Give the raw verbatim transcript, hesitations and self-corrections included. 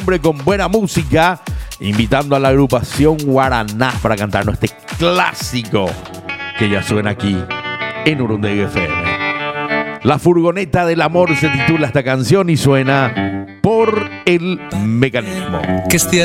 con buena música, invitando a la agrupación Guaraná para cantarnos este clásico que ya suena aquí en Urundega F M. La furgoneta del amor se titula esta canción y suena por el mecanismo. Que este